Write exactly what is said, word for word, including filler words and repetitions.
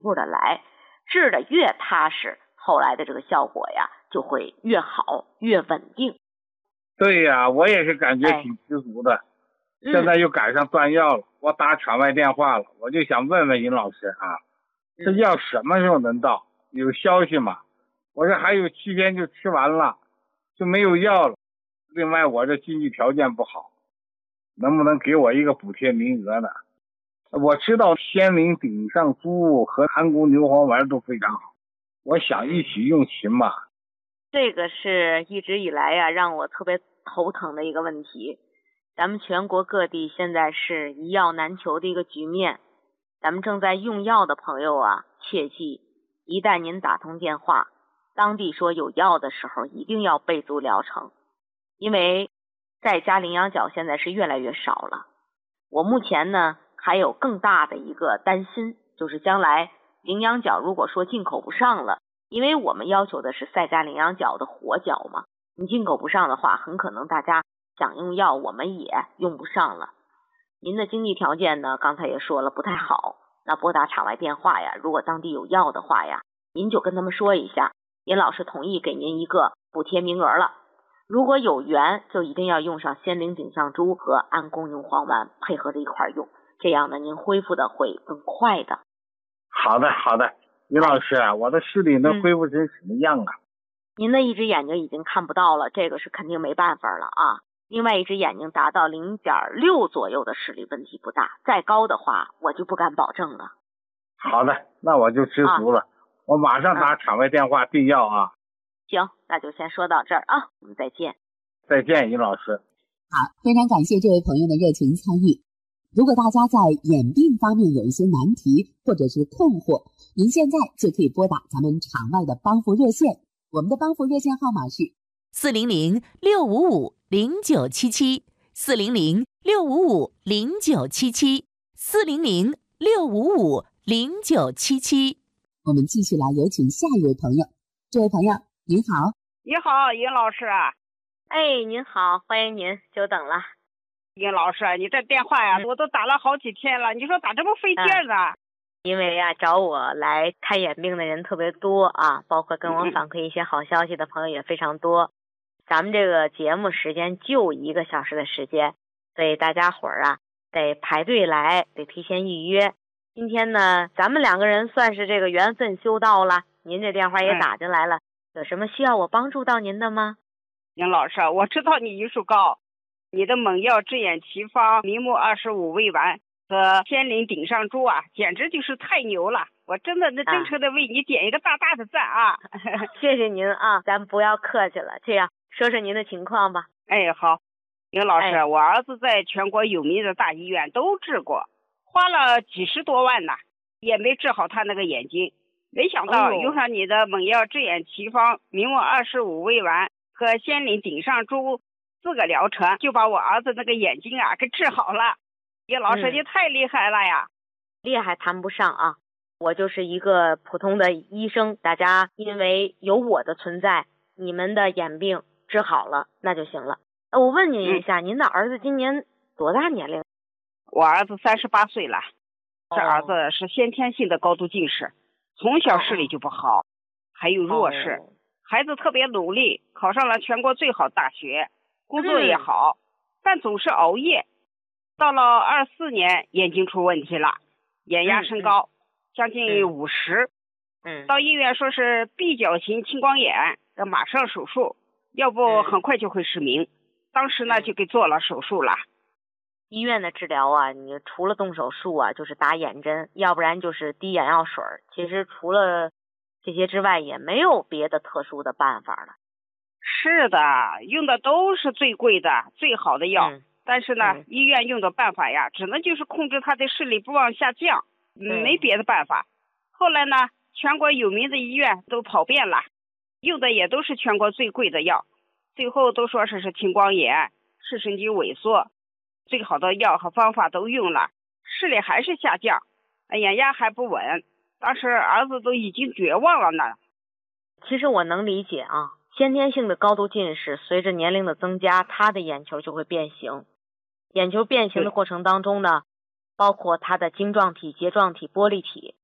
步的来，治的越踏实，后来的这个效果呀就会越好越稳定。 对呀，我也是感觉挺知足的。哎、现在又赶上断药了、嗯、我打场外电话了，我就想问问尹老师啊，这药什么时候能到？有消息吗？我这还有七天就吃完了，就没有药了。另外我这经济条件不好，能不能给我一个补贴名额呢？我知道仙灵顶上珠和安宫牛黄丸都非常好，我想一起用秦嘛。 这个是一直以来呀、啊、让我特别头疼的一个问题。咱们全国各地现在是一药难求的一个局面，咱们正在用药的朋友啊，切记一旦您打通电话，当地说有药的时候，一定要备足疗程，因为在家羚羊角现在是越来越少了。我目前呢还有更大的一个担心，就是将来羚羊角如果说进口不上了，因为我们要求的是赛家羚羊角的活角嘛，你进口不上的话，很可能大家想用药我们也用不上了。您的经济条件呢，刚才也说了不太好，那拨打场外电话呀，如果当地有药的话呀，您就跟他们说一下，尹老师同意给您一个补贴名额了。如果有缘，就一定要用上仙灵顶上珠和安宫牛黄丸配合着一块用，这样呢，您恢复的会更快的。 好的，好的，尹老师，我的视力能恢复成什么样啊？ 嗯、您的一只眼睛已经看不到了，这个是肯定没办法了啊。另外一只眼睛达到 零点六 左右的视力问题不大，再高的话我就不敢保证了。 好的，那我就知足了、啊、我马上打场外电话订药啊、嗯、 行，那就先说到这儿啊，我们再见。 再见，尹老师。 好，非常感谢这位朋友的热情参与。如果大家在眼病方面有一些难题或者是困惑，您现在就可以拨打咱们场外的帮扶热线，我们的帮扶热线号码是四零零六五五零九七七，四零零六五五零九七七，四零零六五五零九七七。 我们继续来有请下一位朋友。这位朋友您好。 你好，尹老师啊。 哎，您好，欢迎您，久等了。 尹老师，你这电话呀、嗯、我都打了好几天了，你说咋这么费劲呢、嗯、 因为呀、啊、找我来看眼病的人特别多啊，包括跟我反馈一些好消息的朋友也非常多、嗯、咱们这个节目时间就一个小时的时间，所以大家伙儿啊得排队来，得提前预约。今天呢咱们两个人算是这个缘分修到了，您这电话也打进来了、嗯、有什么需要我帮助到您的吗？ 尹老师，我知道你医术高，你的猛药治眼奇方明目二十五味丸和仙灵顶上珠啊，简直就是太牛了！我真的那真诚的为你点一个大大的赞啊！ 谢谢您啊，咱不要客气了。这样说说您的情况吧。 哎，好，尹老师、哎，我儿子在全国有名的大医院都治过，花了几十多万呢，也没治好他那个眼睛。没想到用上你的猛药治眼奇方明目二十五味丸和仙灵顶上珠四个疗程，就把我儿子那个眼睛啊给治好了。叶老师、嗯、你太厉害了呀。 厉害谈不上啊，我就是一个普通的医生，大家因为有我的存在，你们的眼病治好了那就行了。我问您一下、嗯、您的儿子今年多大年龄？ 我儿子三十八岁了。这儿子是先天性的高度近视，从小视力就不好，还有弱视、哦、孩子特别努力，考上了全国最好大学，工作也好、嗯、但总是熬夜。到了二四年眼睛出问题了，眼压升高、嗯、将近五十、嗯、到医院说是闭角型青光眼，要马上手术，要不很快就会失明、嗯、当时呢就给做了手术了。 医院的治疗啊，你除了动手术啊就是打眼针，要不然就是滴眼药水，其实除了这些之外也没有别的特殊的办法了。 是的，用的都是最贵的最好的药、嗯、但是呢、嗯、医院用的办法呀只能就是控制他的视力不往下降、嗯、没别的办法。后来呢全国有名的医院都跑遍了，用的也都是全国最贵的药，最后都说是是青光眼视神经萎缩，最好的药和方法都用了，视力还是下降，眼压还不稳，当时儿子都已经绝望了呢。 其实我能理解啊，先天性的高度近视随着年龄的增加，他的眼球就会变形，眼球变形的过程当中呢，包括他的晶状体、睫状体、玻璃体